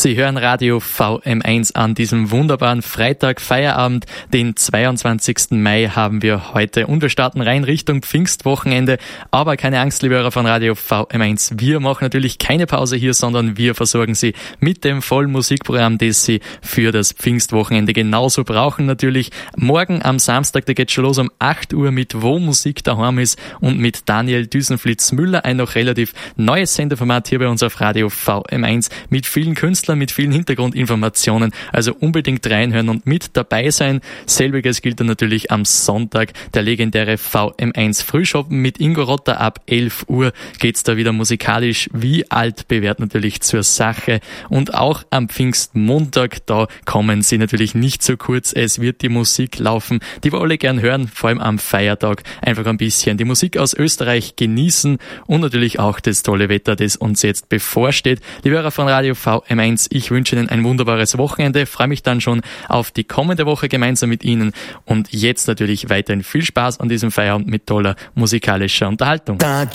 Sie hören Radio VM1 an diesem wunderbaren Freitag, Feierabend, den 22. Mai haben wir heute und wir starten rein Richtung Pfingstwochenende. Aber keine Angst, liebe Hörer von Radio VM1, wir machen natürlich keine Pause hier, sondern wir versorgen Sie mit dem vollen Musikprogramm, das Sie für das Pfingstwochenende genauso brauchen. Natürlich morgen am Samstag, da geht's schon los um 8 Uhr mit Wo Musik daheim ist und mit Daniel Düsenflitz-Müller, ein noch relativ neues Sendeformat hier bei uns auf Radio VM1 mit vielen Künstlern, mit vielen Hintergrundinformationen, also unbedingt reinhören und mit dabei sein. Selbiges gilt dann natürlich am Sonntag, der legendäre VM1 Frühschoppen mit Ingo Rotter. Ab 11 Uhr geht's da wieder musikalisch wie altbewährt natürlich zur Sache. Und auch am Pfingstmontag, da kommen Sie natürlich nicht zu kurz. Es wird die Musik laufen, die wir alle gern hören, vor allem am Feiertag. Einfach ein bisschen die Musik aus Österreich genießen und natürlich auch das tolle Wetter, das uns jetzt bevorsteht. Liebe Hörer von Radio VM1, ich wünsche Ihnen ein wunderbares Wochenende, freue mich dann schon auf die kommende Woche gemeinsam mit Ihnen und jetzt natürlich weiterhin viel Spaß an diesem Feierabend mit toller musikalischer Unterhaltung.